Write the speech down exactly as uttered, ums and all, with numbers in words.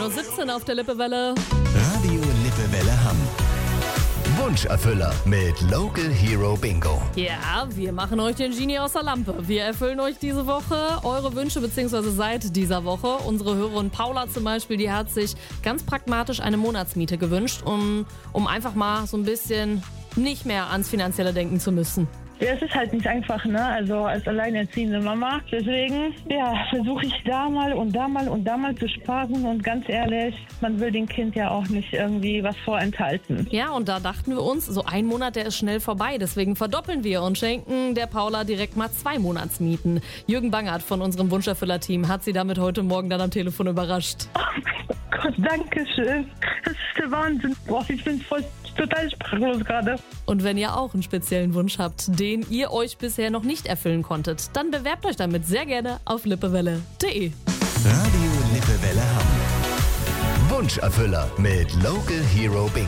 Uhr siebzehn auf der Lippewelle. Radio Lippewelle Hamm. Wunscherfüller mit Local Hero Bingo. Ja, wir machen euch den Genie aus der Lampe. Wir erfüllen euch diese Woche eure Wünsche, beziehungsweise seit dieser Woche. Unsere Hörerin Paula zum Beispiel, die hat sich ganz pragmatisch eine Monatsmiete gewünscht, um, um einfach mal so ein bisschen nicht mehr ans Finanzielle denken zu müssen. Ja, es ist halt nicht einfach, ne? Also als alleinerziehende Mama. Deswegen, ja, versuche ich da mal und da mal und da mal zu sparen. Und ganz ehrlich, man will dem Kind ja auch nicht irgendwie was vorenthalten. Ja, und da dachten wir uns, so ein Monat, der ist schnell vorbei. Deswegen verdoppeln wir und schenken der Paula direkt mal zwei Monatsmieten. Jürgen Bangert von unserem Wunscherfüller-Team hat sie damit heute Morgen dann am Telefon überrascht. Oh mein Gott, danke schön. Das ist der Wahnsinn. Boah, ich bin voll total sprachlos gerade. Und wenn ihr auch einen speziellen Wunsch habt, den ihr euch bisher noch nicht erfüllen konntet, dann bewerbt euch damit sehr gerne auf lippewelle punkt de. Radio Lippewelle Hamm. Wunscherfüller mit Local Hero Bingo.